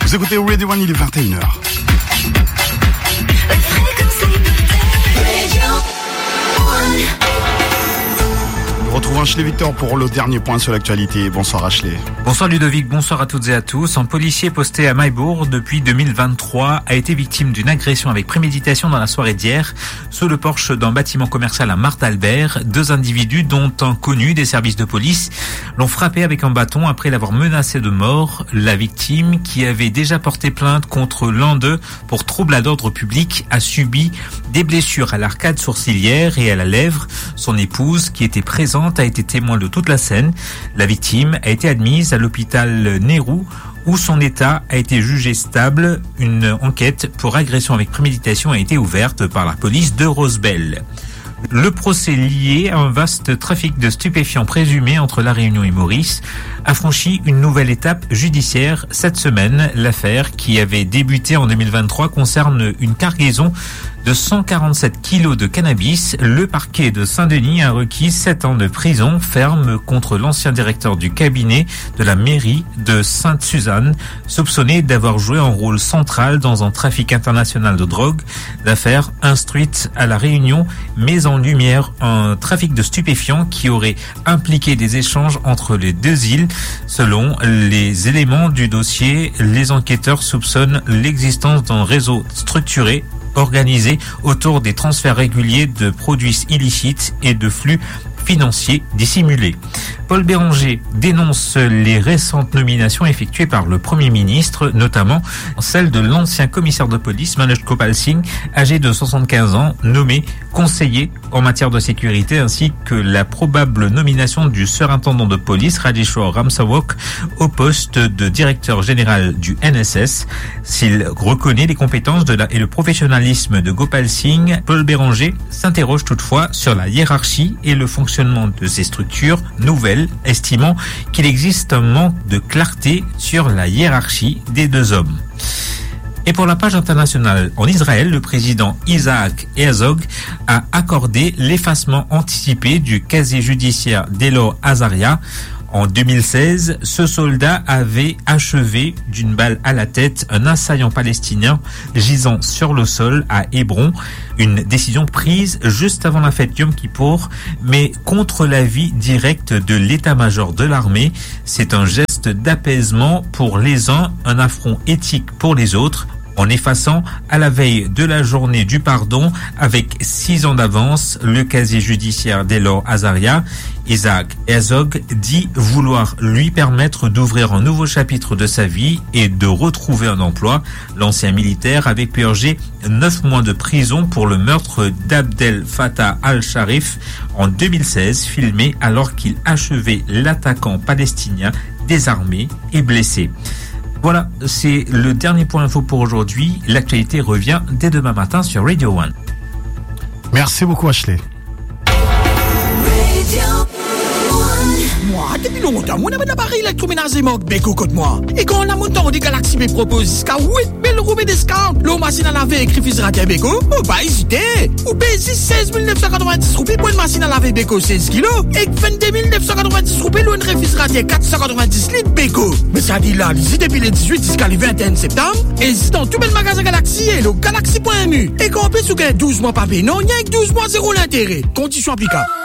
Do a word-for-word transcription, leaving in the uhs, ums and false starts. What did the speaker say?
Vous écoutez Radio One, il est vingt et une heures. Retrouvons Ashley Victor pour le dernier point sur l'actualité. Bonsoir Ashley. Bonsoir Ludovic, bonsoir à toutes et à tous. Un policier posté à Maillebourg depuis deux mille vingt-trois a été victime d'une agression avec préméditation dans la soirée d'hier sous le porche d'un bâtiment commercial à Marthe-Albert. Deux individus, dont un connu des services de police, l'ont frappé avec un bâton après l'avoir menacé de mort. La victime, qui avait déjà porté plainte contre l'un d'eux pour trouble à l'ordre public, a subi des blessures à l'arcade sourcilière et à la lèvre. Son épouse, qui était présente, a été témoin de toute la scène. La victime a été admise à l'hôpital Nérou où son état a été jugé stable. Une enquête pour agression avec préméditation a été ouverte par la police de Rosebel. Le procès lié à un vaste trafic de stupéfiants présumé entre La Réunion et Maurice a franchi une nouvelle étape judiciaire cette semaine. L'affaire, qui avait débuté en deux mille vingt-trois, concerne une cargaison de cent quarante-sept kilos de cannabis. Le parquet de Saint-Denis a requis sept ans de prison ferme contre l'ancien directeur du cabinet de la mairie de Sainte-Suzanne, soupçonné d'avoir joué un rôle central dans un trafic international de drogue. L'affaire, instruite à La Réunion, met en lumière un trafic de stupéfiants qui aurait impliqué des échanges entre les deux îles. Selon les éléments du dossier, les enquêteurs soupçonnent l'existence d'un réseau structuré organisé autour des transferts réguliers de produits illicites et de flux financiers dissimulés. Paul Béranger dénonce les récentes nominations effectuées par le Premier ministre, notamment celle de l'ancien commissaire de police Manoj Gopal Singh, âgé de soixante-quinze ans, nommé conseiller en matière de sécurité, ainsi que la probable nomination du surintendant de police Rajeshwar Ramsawak au poste de directeur général du N S S. S'il reconnaît les compétences de la, et le professionnalisme de Gopal Singh, Paul Béranger s'interroge toutefois sur la hiérarchie et le fonctionnement de ces structures nouvelles, estimant qu'il existe un manque de clarté sur la hiérarchie des deux hommes. Et pour la page internationale, en Israël, le président Isaac Herzog a accordé l'effacement anticipé du casier judiciaire d'Elor Azaria. En deux mille seize, ce soldat avait achevé d'une balle à la tête un assaillant palestinien gisant sur le sol à Hébron. Une décision prise juste avant la fête Yom Kippour, mais contre l'avis direct de l'état-major de l'armée. C'est un geste d'apaisement pour les uns, un affront éthique pour les autres. En effaçant à la veille de la journée du pardon, avec six ans d'avance, le casier judiciaire d'Elor Azaria, Isaac Herzog dit vouloir lui permettre d'ouvrir un nouveau chapitre de sa vie et de retrouver un emploi. L'ancien militaire avait purgé neuf mois de prison pour le meurtre d'Abdel Fattah al-Sharif en deux mille seize, filmé alors qu'il achevait l'attaquant palestinien désarmé et blessé. Voilà, c'est le dernier point info pour aujourd'hui. L'actualité revient dès demain matin sur Radio One. Merci beaucoup Ashley. Moi, depuis longtemps, on a un appareil électroménager Mock Beko contre moi. Et quand on a monté on dit Galaxy B propose jusqu'à huit mille roues de discount. L'eau machine à laver écrit Fisratia Beko, faut pas hésiter. Ou paye seize mille neuf cent quatre-vingt-dix roupies pour une machine à laver Beko seize kilos. Et vingt-deux mille neuf cent quatre-vingt-dix roupies pour une Fisratia quatre cent quatre-vingt-dix litres Beko. Mais ça dit là, ici depuis le dix-huit jusqu'à le vingt et un septembre. Et c'est dans tout le magasin Galaxy et le Galaxy point M U. Et quand on peut sous douze mois pas payé, non, il y a que douze mois zéro l'intérêt. Condition applicable.